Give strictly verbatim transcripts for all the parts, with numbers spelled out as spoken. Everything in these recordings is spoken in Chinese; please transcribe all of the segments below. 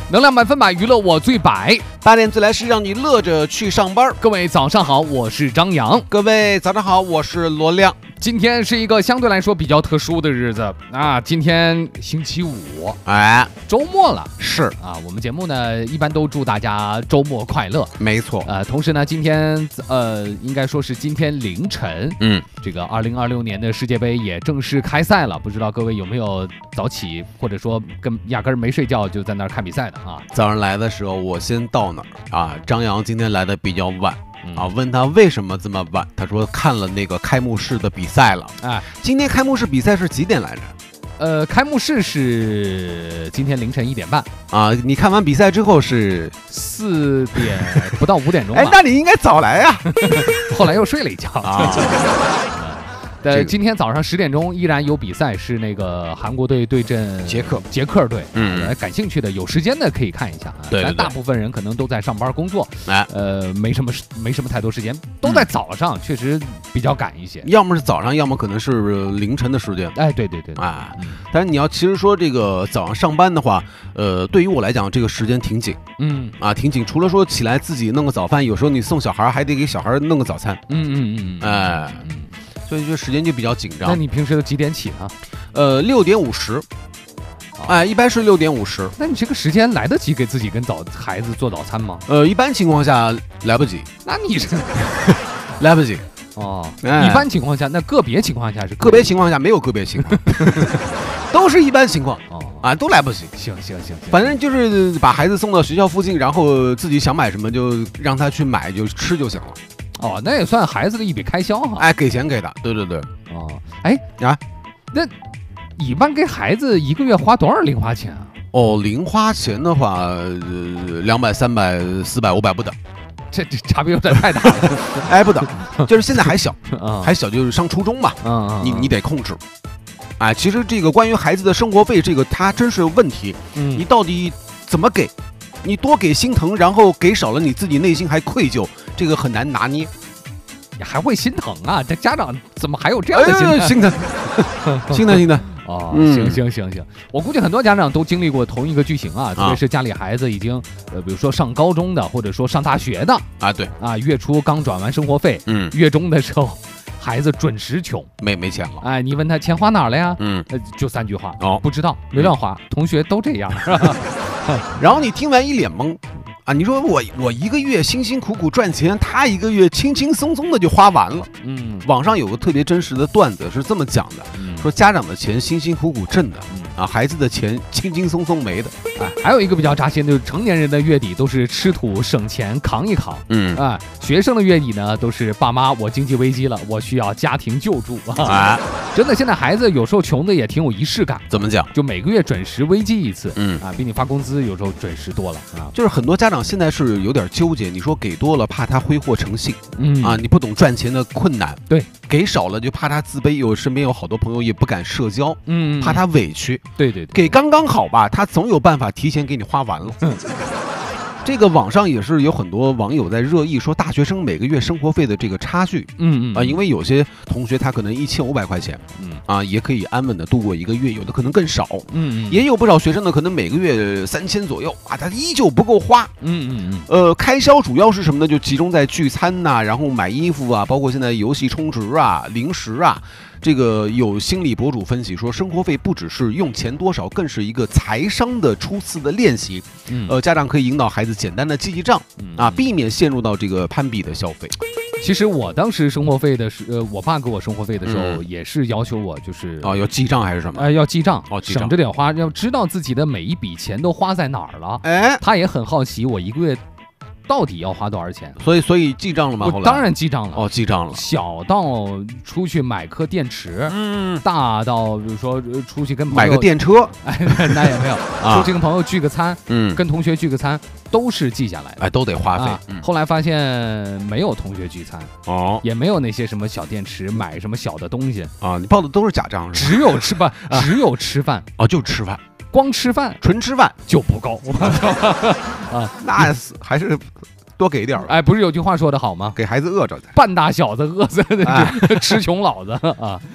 能量满分百，娱乐我最百。 八点自来是让你乐着去上班。 各位早上好，我是张扬。 各位早上好，我是罗亮。 今天是一个相对来说比较特殊的日子啊，今天星期五， 哎， 周末了。 是啊，我们节目呢一般都祝大家周末快乐。 没错。 呃，同时呢，今天呃，应该说是今天凌晨， 嗯， 这个二零二六年的世界杯也正式开赛了。不知道各位有没有早起，或者说跟压根儿没睡觉就在那儿看比赛的啊？ 早上来的时候，我先到那儿啊。张扬今天来的比较晚。 嗯、 啊，问他为什么这么晚？他说看了那个开幕式的比赛了。 哎， 今天开幕式比赛是几点来着？ 呃，开幕式是今天凌晨一点半啊。你看完比赛之后是四点不到五点钟吧？ 哎，那你应该早来呀、啊。 后来又睡了一觉啊。 呃，今天早上十点钟依然有比赛，是那个韩国队对阵捷克捷克队。 嗯， 感兴趣的、有时间的可以看一下啊。 对， 但大部分人可能都在上班工作， 哎， 呃，没什么没什么太多时间，都在早上，嗯、确实比较赶一些。 要么是早上，要么可能是凌晨的时间。 哎，对对对， 啊，嗯、但是你要其实说这个早上上班的话，呃，对于我来讲，这个时间挺紧， 嗯啊，挺紧。除了说起来自己弄个早饭，有时候你送小孩还得给小孩弄个早餐。 嗯嗯嗯， 哎。 嗯所以就时间就比较紧张。 那你平时都几点起呢？ 呃，六点五十，哎，一般是六点五十。 那你这个时间来得及给自己跟早孩子做早餐吗？ 呃，一般情况下来不及。 那你是来不及哦、哎。一般情况下，那个别情况下是个别情况下没有个别情况，都是一般情况哦啊，都来不及。 行行行， 反正就是把孩子送到学校附近，然后自己想买什么就让他去买，就吃就行了。 哦，那也算孩子的一笔开销哈。 哎，给钱给的，对对对。 哦，哎啊， 那一般给孩子一个月花多少零花钱啊？ 哦，零花钱的话，呃，两百、三百、四百、五百不等。 这这差别有点太大了。 哎，不等，就是现在还小， 嗯、 还小，就是上初中嘛。 嗯嗯， 你你得控制。哎，其实这个关于孩子的生活费，这个它真是问题。 嗯， 你到底怎么给？你多给心疼，然后给少了，你自己内心还愧疚，这个很难拿捏。 你还会心疼啊？这家长怎么还有这样的心疼？ 哎、心疼，心疼，心疼。 哦，嗯、行行行行，我估计很多家长都经历过同一个剧情啊，特别是家里孩子已经呃，比如说上高中的，或者说上大学的啊，对啊，月初刚转完生活费， 嗯， 月中的时候。孩子准时穷， 没没钱了。 哎，你问他钱花哪儿了呀？ 嗯， 呃，就三句话， 哦， 不知道，没乱花。嗯、同学都这样。 然后你听完一脸懵啊！你说我我一个月辛辛苦苦赚钱，他一个月轻轻松松的就花完了。 嗯， 网上有个特别真实的段子是这么讲的， 嗯、 说家长的钱辛辛苦苦挣的， 嗯、 啊，孩子的钱轻轻松松没的。 哎，还有一个比较扎心的就是成年人的月底都是吃土省钱扛一扛， 嗯啊，学生的月底呢都是爸妈我经济危机了，我需要家庭救助啊。 真的，现在孩子有时候穷的也挺有仪式感。 怎么讲？ 就每个月准时危机一次， 嗯啊，比你发工资有时候准时多了啊。 就是很多家长现在是有点纠结，你说给多了怕他挥霍成性， 嗯啊，你不懂赚钱的困难， 对， 给少了就怕他自卑，有身边有好多朋友也不敢社交， 嗯， 怕他委屈， 对对对， 给刚刚好吧，他总有办法提前给你花完了。嗯这个网上也是有很多网友在热议说大学生每个月生活费的这个差距， 嗯嗯啊，因为有些同学他可能一千五百块钱， 嗯啊，也可以安稳的度过一个月，有的可能更少， 嗯嗯， 也有不少学生呢，可能每个月三千左右啊，他依旧不够花， 嗯嗯嗯， 呃，开销主要是什么呢？就集中在聚餐呐、啊，然后买衣服啊，包括现在游戏充值啊、零食啊。这个有心理博主分析说，生活费不只是用钱多少，更是一个财商的初次的练习。 嗯， 呃，家长可以引导孩子简单的记记账， 嗯、 啊，避免陷入到这个攀比的消费。 其实我当时生活费的时，呃，我爸给我生活费的时候，嗯、也是要求我就是哦，要记账还是什么？ 哎、呃，要记账， 哦，记账省着点花，要知道自己的每一笔钱都花在哪儿了。 哎， 他也很好奇，我一个月到底要花多少钱？ 所以，所以记账了吗？ 我当然记账了。 哦，记账了。 小到出去买颗电池， 嗯， 大到比如说出去跟朋友买个电车， 哎，那也没有。 啊、 出去跟朋友聚个餐， 嗯， 跟同学聚个餐，都是记下来的。 哎，都得花费。 啊嗯、 后来发现没有同学聚餐， 哦， 也没有那些什么小电池，买什么小的东西啊，你报的都是假账是吧？ 只有吃饭，只有吃饭。 哦，就吃饭。 光吃饭， 纯吃饭就不够啊， 那还是多给点儿。 哎，不是有句话说得好吗？ 给孩子饿着的， 半大小子饿死的，哎、吃穷老子啊。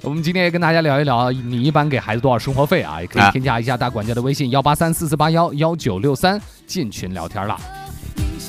我们今天也跟大家聊一聊，你一般给孩子多少生活费啊？也可以添加一下大管家的微信幺八三四四八幺幺九六三进群聊天了。